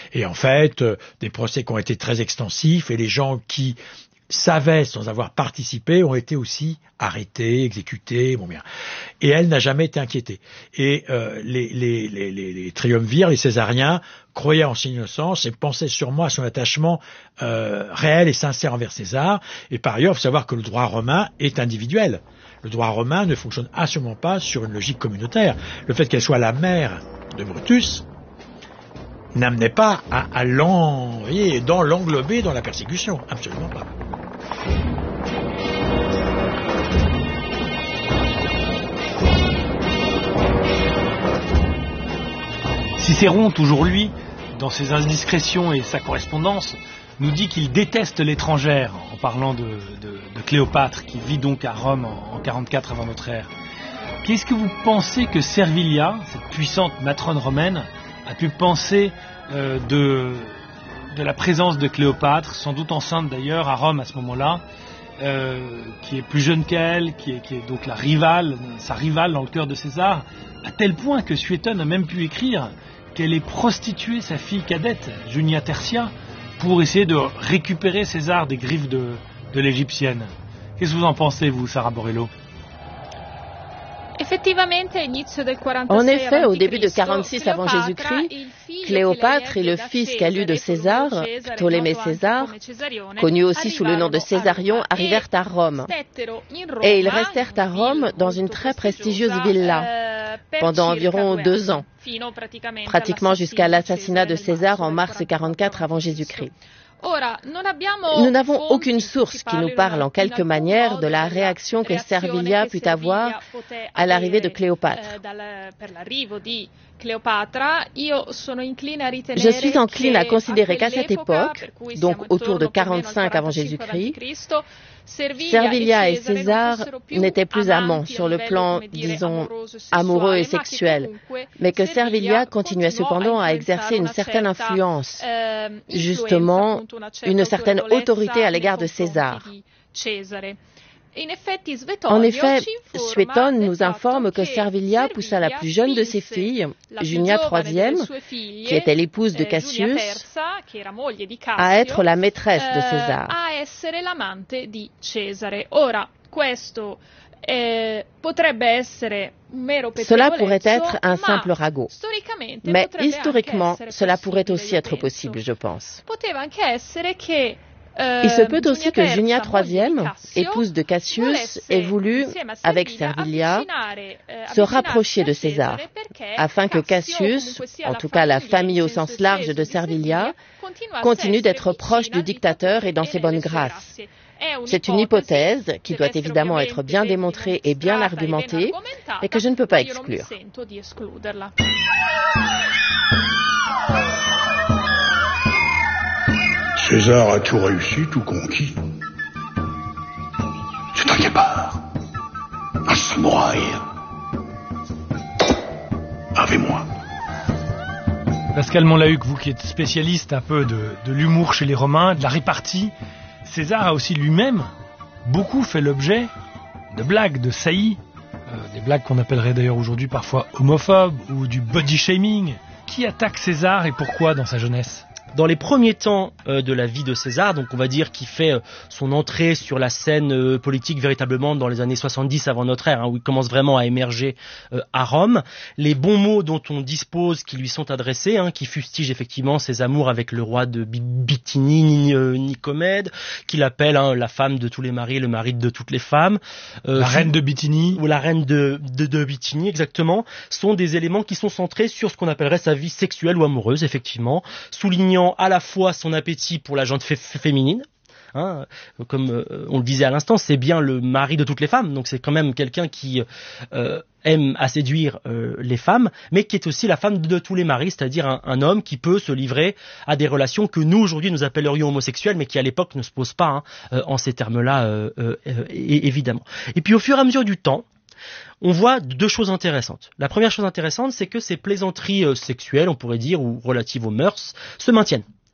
Et en fait, des procès qui ont été très extensifs et les gens qui savaient sans avoir participé ont été aussi arrêtés, exécutés, bon bien. Et elle n'a jamais été inquiétée. Et les triumvirs, les césariens, croyaient en son innocence et pensaient sûrement à son attachement réel et sincère envers César. Et par ailleurs, il faut savoir que le droit romain est individuel. Le droit romain ne fonctionne absolument pas sur une logique communautaire. Le fait qu'elle soit la mère de Brutus n'amenait pas à l'englober dans la persécution. Absolument pas. Cicéron, toujours lui, dans ses indiscrétions et sa correspondance, nous dit qu'il déteste l'étrangère en parlant de Cléopâtre, qui vit donc à Rome en 44 avant notre ère. Qu'est-ce que vous pensez que Servilia, cette puissante matrone romaine, a pu penser de la présence de Cléopâtre, sans doute enceinte d'ailleurs à Rome à ce moment-là, qui est plus jeune qu'elle, qui est donc sa rivale dans le cœur de César, à tel point que Suétone a même pu écrire qu'elle ait prostitué sa fille cadette, Junia Tertia, pour essayer de récupérer César des griffes de l'égyptienne. Qu'est-ce que vous en pensez, vous, Sarah Borello ? En effet, au début de 46 avant Jésus-Christ, Cléopâtre et le fils qu'elle eut de César, Ptolémée César, connu aussi sous le nom de Césarion, arrivèrent à Rome. Et ils restèrent à Rome dans une très prestigieuse villa pendant environ 2 ans, pratiquement jusqu'à l'assassinat de César en mars 44 avant Jésus-Christ. Nous n'avons aucune source qui nous parle en quelque manière de la réaction que Servilia put avoir à l'arrivée de Cléopâtre. Je suis encline à considérer qu'à cette époque, donc autour de 45 avant Jésus-Christ, Servilia et César n'étaient plus amants sur le plan, disons, amoureux et sexuel, mais que Servilia continuait cependant à exercer une certaine influence, justement une certaine autorité à l'égard de César. En effet, Suétone nous informe que Servilia poussa la plus jeune de ses filles, Junia IIIe, qui était l'épouse de Cassius, à être la maîtresse de César. Cela pourrait être un simple ragot, mais historiquement, cela pourrait aussi être possible, je pense. Il se peut aussi que Junia IIIe, épouse de Cassius, ait voulu, avec Servilia, se rapprocher de César, afin que Cassius, en tout cas la famille au sens large de Servilia, continue d'être proche du dictateur et dans ses bonnes grâces. C'est une hypothèse qui doit évidemment être bien démontrée et bien argumentée, et que je ne peux pas exclure. César a tout réussi, tout conquis. C'est un guépard, un samouraï. Avec moi. Pascal Monlahuc, vous qui êtes spécialiste un peu de l'humour chez les Romains, de la répartie, César a aussi lui-même beaucoup fait l'objet de blagues, de saillies, des blagues qu'on appellerait d'ailleurs aujourd'hui parfois homophobes ou du body shaming. Qui attaque César et pourquoi dans sa jeunesse ? Dans les premiers temps de la vie de César, donc on va dire qu'il fait son entrée sur la scène politique véritablement dans les années 70 avant notre ère, où il commence vraiment à émerger à Rome. Les bons mots dont on dispose qui lui sont adressés, qui fustigent effectivement ses amours avec le roi de Bithynie, Nicomède, qu'il appelle la femme de tous les maris, le mari de toutes les femmes. La reine de Bithynie. Ou la reine de Bithynie, exactement, sont des éléments qui sont centrés sur ce qu'on appellerait sa vie sexuelle ou amoureuse, effectivement, soulignant à la fois son appétit pour la gente féminine, comme on le disait à l'instant, c'est bien le mari de toutes les femmes, donc c'est quand même quelqu'un qui aime à séduire les femmes, mais qui est aussi la femme de tous les maris, c'est-à-dire un homme qui peut se livrer à des relations que nous aujourd'hui nous appellerions homosexuelles, mais qui à l'époque ne se posent pas en ces termes-là, évidemment. Et puis au fur et à mesure du temps, on voit 2 choses intéressantes. La première chose intéressante, c'est que ces plaisanteries sexuelles, on pourrait dire, ou relatives aux mœurs, se maintiennent.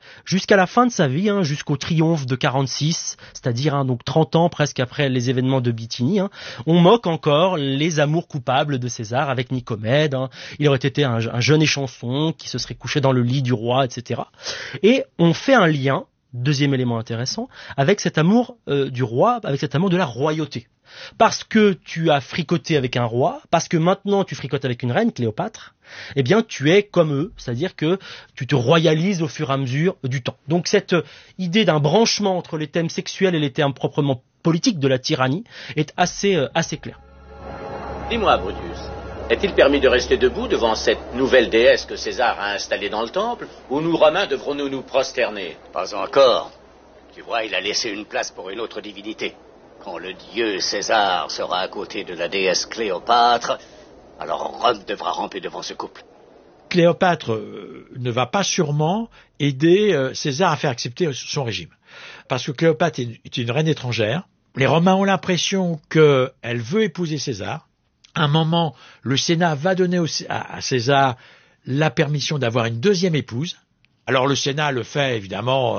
jusqu'à la fin de sa vie, jusqu'au triomphe de 46, c'est-à-dire donc 30 ans presque après les événements de Bithynie. On moque encore les amours coupables de César avec Nicomède. Il aurait été un jeune échanson qui se serait couché dans le lit du roi, etc. Et on fait un lien, deuxième élément intéressant, avec cet amour du roi, avec cet amour de la royauté. Parce que tu as fricoté avec un roi, parce que maintenant tu fricotes avec une reine, Cléopâtre, eh bien tu es comme eux, c'est-à-dire que tu te royalises au fur et à mesure du temps. Donc cette idée d'un branchement entre les thèmes sexuels et les thèmes proprement politiques de la tyrannie est assez claire. Dis-moi, Brutus, est-il permis de rester debout devant cette nouvelle déesse que César a installée dans le temple, ou nous, Romains, devrons-nous nous prosterner? Pas encore. Tu vois, il a laissé une place pour une autre divinité. Quand le dieu César sera à côté de la déesse Cléopâtre, alors Rome devra ramper devant ce couple. Cléopâtre ne va pas sûrement aider César à faire accepter son régime. Parce que Cléopâtre est une reine étrangère. Les Romains ont l'impression qu'elle veut épouser César. À un moment, le Sénat va donner à César la permission d'avoir une deuxième épouse. Alors le Sénat le fait évidemment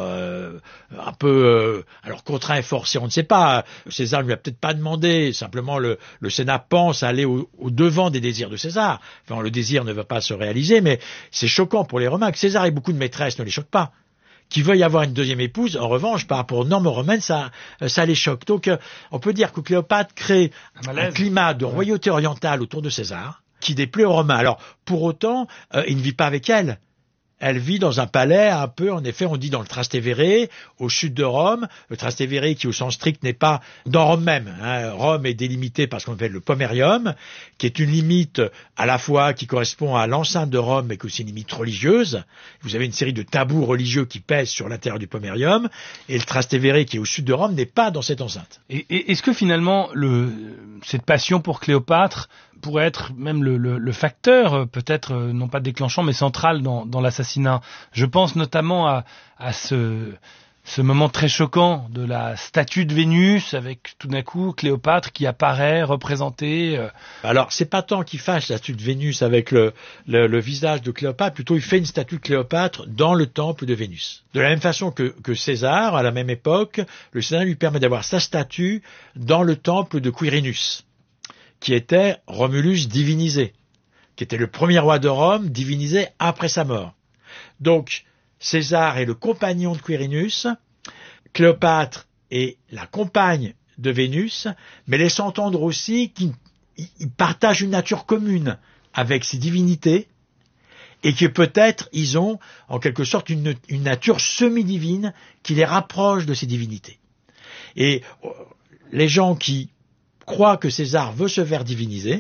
un peu alors contraint et forcé, on ne sait pas. César ne lui a peut-être pas demandé, simplement le Sénat pense aller au devant des désirs de César. Enfin, le désir ne va pas se réaliser, mais c'est choquant pour les Romains que César ait beaucoup de maîtresses, ne les choque pas. Qu'il veuille avoir une deuxième épouse, en revanche, par rapport aux normes romaines, ça les choque. Donc on peut dire que Cléopâtre crée un climat de royauté orientale autour de César qui déplaît aux Romains. Alors pour autant, il ne vit pas avec elle. Elle vit dans un palais un peu, en effet, on dit dans le Trastevere, au sud de Rome. Le Trastevere qui, au sens strict, n'est pas dans Rome même. Rome est délimitée par ce qu'on appelle le Pomerium, qui est une limite à la fois qui correspond à l'enceinte de Rome, mais qui est aussi une limite religieuse. Vous avez une série de tabous religieux qui pèsent sur l'intérieur du Pomerium, et le Trastevere qui est au sud de Rome n'est pas dans cette enceinte. Et est-ce que finalement, cette passion pour Cléopâtre pourrait être même le facteur, peut-être non pas déclenchant, mais central dans l'assassinat? Je pense notamment à ce moment très choquant de la statue de Vénus, avec tout d'un coup Cléopâtre qui apparaît représentée. Alors, c'est pas tant qu'il fasse la statue de Vénus avec le visage de Cléopâtre, plutôt il fait une statue de Cléopâtre dans le temple de Vénus. De la même façon que César, à la même époque, le Sénat lui permet d'avoir sa statue dans le temple de Quirinus, qui était Romulus divinisé, qui était le premier roi de Rome divinisé après sa mort. Donc, César est le compagnon de Quirinus, Cléopâtre est la compagne de Vénus, mais laisse entendre aussi qu'ils partagent une nature commune avec ces divinités, et que peut-être ils ont en quelque sorte une nature semi-divine qui les rapproche de ces divinités. Et les gens qui croient que César veut se faire diviniser,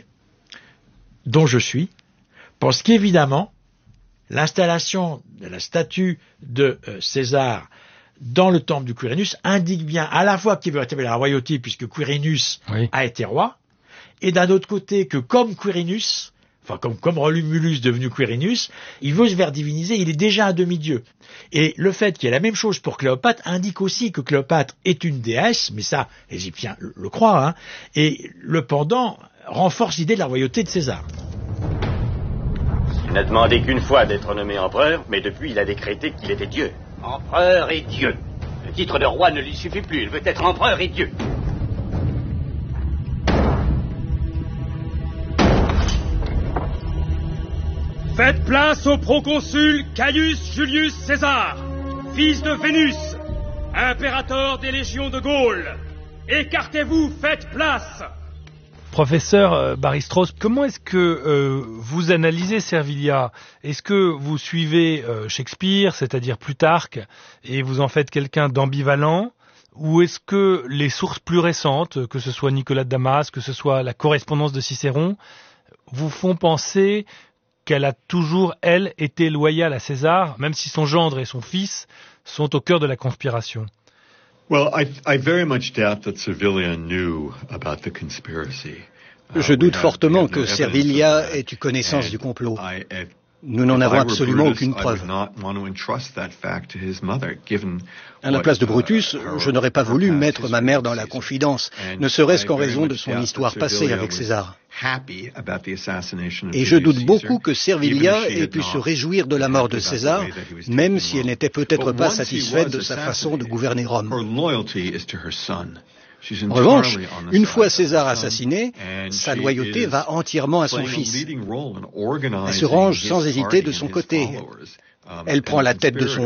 dont je suis, pense qu'évidemment, l'installation de la statue de César dans le temple du Quirinus indique bien à la fois qu'il veut rétablir la royauté puisque Quirinus a été roi, et d'un autre côté que comme Quirinus, enfin comme Romulus devenu Quirinus, il veut se faire diviniser, il est déjà un demi-dieu. Et le fait qu'il y ait la même chose pour Cléopâtre indique aussi que Cléopâtre est une déesse, mais ça, les Égyptiens le croient, et le pendant renforce l'idée de la royauté de César. Il n'a demandé qu'une fois d'être nommé empereur, mais depuis il a décrété qu'il était Dieu. Empereur et Dieu. Le titre de roi ne lui suffit plus, il veut être empereur et Dieu. Faites place au proconsul Caius Julius César, fils de Vénus, impérateur des légions de Gaule. Écartez-vous, faites place. Professeur Bary-Strauss, comment est-ce que vous analysez Servilia? Est-ce que vous suivez Shakespeare, c'est-à-dire Plutarque, et vous en faites quelqu'un d'ambivalent? Ou est-ce que les sources plus récentes, que ce soit Nicolas de Damas, que ce soit la correspondance de Cicéron, vous font penser qu'elle a toujours, elle, été loyale à César, même si son gendre et son fils sont au cœur de la conspiration? Well, I very much doubt that Servilia knew about the conspiracy. Je doute fortement que Servilia ait eu connaissance du complot. Nous n'en avons absolument aucune preuve. À la place de Brutus, je n'aurais pas voulu mettre ma mère dans la confidence, ne serait-ce qu'en raison de son histoire passée avec César. Et je doute beaucoup que Servilia ait pu se réjouir de la mort de César, même si elle n'était peut-être pas satisfaite de sa façon de gouverner Rome. En revanche, une fois César assassiné, sa loyauté va entièrement à son fils. Elle se range sans hésiter de son côté. Elle prend la tête de son